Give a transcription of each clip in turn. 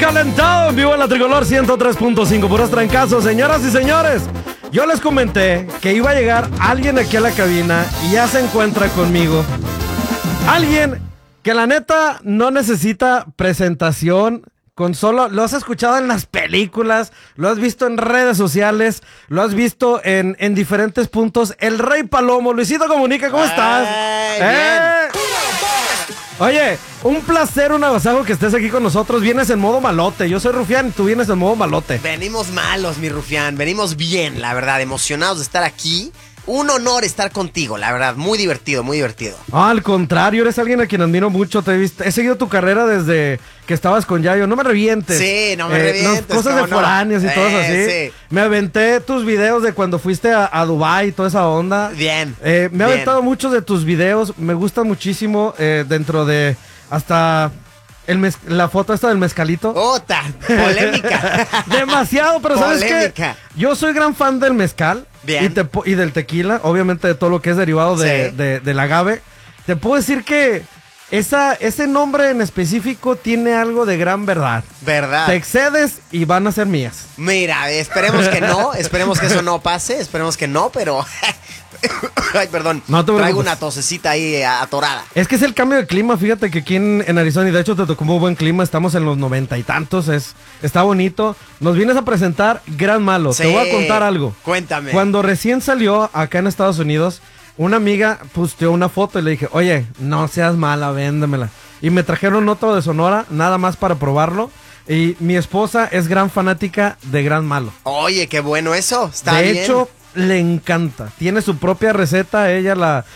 Calentado en vivo en la Tricolor 103.5, puros trancazos, señoras y señores. Yo les comenté que iba a llegar alguien aquí a la cabina y ya se encuentra conmigo. Alguien que la neta no necesita presentación, con solo lo has escuchado en las películas, lo has visto en redes sociales, lo has visto en diferentes puntos. El Rey Palomo, Luisito Comunica, ¿cómo estás? Oye, un placer, un agasajo que estés aquí con nosotros. Vienes en modo malote. Yo soy Rufián y tú vienes en modo malote. Venimos malos, mi Rufián. Venimos bien, la verdad. Emocionados de estar aquí. Un honor estar contigo, la verdad. Muy divertido, muy divertido. Al contrario, eres alguien a quien admiro mucho. He seguido tu carrera desde que estabas con Yayo. No me revientes. Sí, no me revientes. Cosas de foráneos y cosas así. Sí. Me aventé tus videos de cuando fuiste a Dubái y toda esa onda. Bien. Me he aventado muchos de tus videos. Me gustan muchísimo dentro de hasta... la foto esta del mezcalito. ¡Ota! Polémica. Demasiado, pero ¿sabes qué? Yo soy gran fan del mezcal. Bien. Y del tequila, obviamente de todo lo que es derivado del agave. Te puedo decir que ese nombre en específico tiene algo de gran verdad. ¿Verdad? Te excedes y van a ser mías. Mira, esperemos que no, esperemos que eso no pase, esperemos que no, pero... Ay, perdón, no te traigo una tosecita ahí atorada. Es que es el cambio de clima, fíjate que aquí en Arizona, y de hecho te tocó muy buen clima, estamos en los 90 y tantos, está bonito. Nos vienes a presentar Gran Malo, sí. Te voy a contar algo. Cuéntame. Cuando recién salió acá en Estados Unidos, una amiga posteó una foto y le dije, oye, no seas mala, véndemela. Y me trajeron otro de Sonora, nada más para probarlo. Y mi esposa es gran fanática de Gran Malo. Oye, qué bueno eso, está bien. De hecho, le encanta. Tiene su propia receta, ella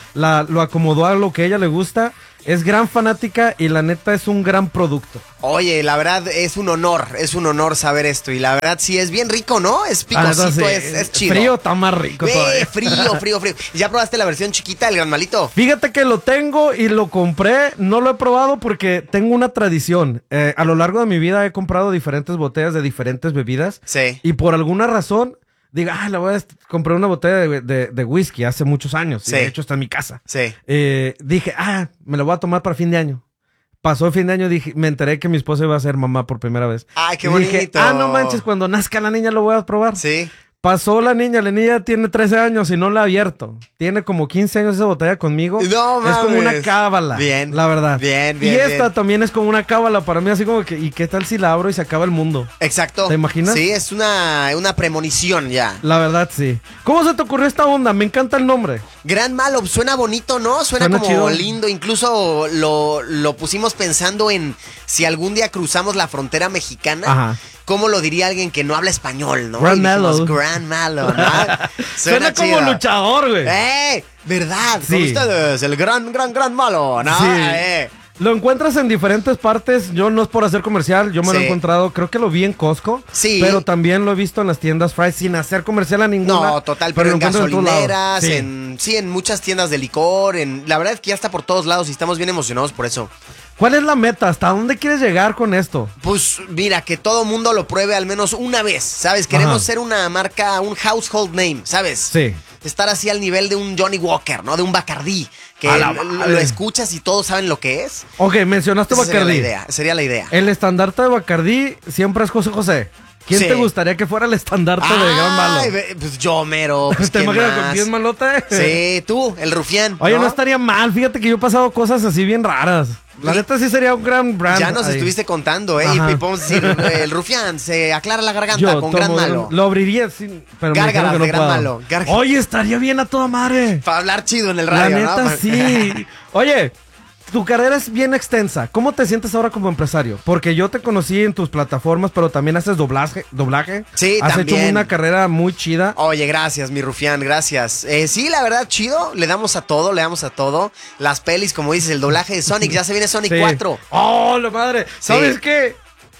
lo acomodó a lo que a ella le gusta. Es gran fanática y la neta es un gran producto. Oye, la verdad es un honor saber esto. Y la verdad sí es bien rico, ¿no? Es picosito, sí. es chido. Frío está más rico todavía. Frío. ¿Ya probaste la versión chiquita del Gran Malito? Fíjate que lo tengo y lo compré. No lo he probado porque tengo una tradición. A lo largo de mi vida he comprado diferentes botellas de diferentes bebidas. Sí. Y por alguna razón... Digo, compré una botella de whisky hace muchos años. Sí. De hecho, está en mi casa. Sí. Dije, me la voy a tomar para fin de año. Pasó el fin de año, me enteré que mi esposa iba a ser mamá por primera vez. ¡Ay, qué bonito! Dije, no manches, cuando nazca la niña lo voy a probar. Sí. Pasó la niña tiene 13 años y no la ha abierto. Tiene como 15 años esa botella conmigo. No mames. Es como una cábala. Bien. La verdad. Bien. Y esta también es como una cábala para mí, así como que, ¿y qué tal si la abro y se acaba el mundo? Exacto. ¿Te imaginas? Sí, es una premonición ya. La verdad, sí. ¿Cómo se te ocurrió esta onda? Me encanta el nombre. Gran Malo, suena bonito, ¿no? Suena como chido. Lindo. Incluso lo pusimos pensando en si algún día cruzamos la frontera mexicana. Ajá. ¿Cómo lo diría alguien que no habla español, no? Gran Malo. Gran Malo, ¿no? Suena como luchador, güey. ¿Verdad? Sí. Con ustedes, el gran malo, ¿no? Sí. Lo encuentras en diferentes partes. Yo no es por hacer comercial, yo me lo he encontrado, creo que lo vi en Costco. Sí. Pero también lo he visto en las tiendas Fry's sin hacer comercial a ninguna. No, total, pero en gasolineras, sí. en muchas tiendas de licor, la verdad es que ya está por todos lados y estamos bien emocionados por eso. ¿Cuál es la meta? ¿Hasta dónde quieres llegar con esto? Pues mira, que todo mundo lo pruebe al menos una vez, ¿sabes? Queremos ser una marca, un household name, ¿sabes? Sí. Estar así al nivel de un Johnny Walker, ¿no? De un Bacardí, que lo escuchas y todos saben lo que es. Ok, mencionaste Esa Bacardí. Sería la idea. El estandarte de Bacardí siempre es José José. ¿Quién te gustaría que fuera el estandarte de Gran Malo? Pues yo, mero. Pues, ¿Te imaginas con 10 malote? Sí, tú, el Rufián. Oye, no estaría mal. Fíjate que yo he pasado cosas así bien raras. La neta sí sería un gran brand. Ya nos estuviste contando, ¿eh? Y podemos decir, el Rufián se aclara la garganta con Gran Malo. Lo abriría, sí, pero Gárgaras me de Gran Malo. Oye, estaría bien a toda madre. Para hablar chido en el radio, la neta, sí. Oye, tu carrera es bien extensa. ¿Cómo te sientes ahora como empresario? Porque yo te conocí en tus plataformas, pero también haces doblaje. Sí, Has también. hecho una carrera muy chida. Oye, gracias, mi Rufián, gracias. Sí, la verdad, chido. Le damos a todo. Las pelis, como dices, el doblaje de Sonic. Ya se viene Sonic 4. ¡Oh, la madre! ¿Sabes qué?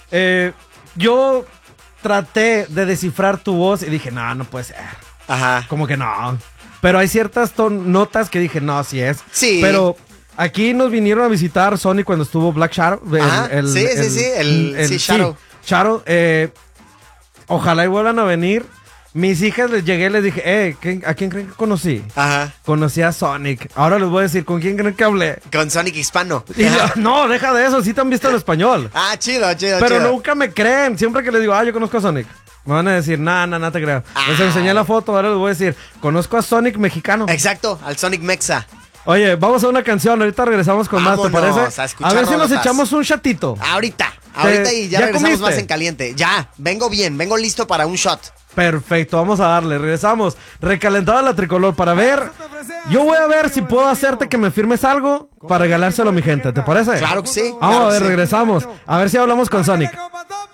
Yo traté de descifrar tu voz y dije, no puede ser. Ajá. Como que no. Pero hay ciertas notas que dije, no, sí es. Sí. Pero aquí nos vinieron a visitar Sony cuando estuvo Black Shadow. Sí, Shadow. Shadow. Ojalá y vuelvan a venir. Mis hijas les llegué y les dije, ¿a quién creen que conocí? Ajá. Conocí a Sonic. Ahora les voy a decir, ¿con quién creen que hablé? Con Sonic hispano. No, deja de eso, sí te han visto en español. Chido. Pero nunca me creen. Siempre que les digo, yo conozco a Sonic, me van a decir, no te creo. Les enseñé la foto, ahora les voy a decir, conozco a Sonic mexicano. Exacto, al Sonic Mexa. Oye, vamos a una canción, ahorita regresamos con más, ¿te parece? A ver si nos echamos un chatito. Ahorita y ya regresamos comiste? Más en caliente. Ya, vengo listo para un shot. Perfecto, vamos a darle, regresamos. Recalentada la tricolor para ver. Yo voy a ver si puedo hacerte que me firmes algo para regalárselo a mi gente, ¿te parece? Claro que sí. Vamos a ver, regresamos. A ver si hablamos con Sonic.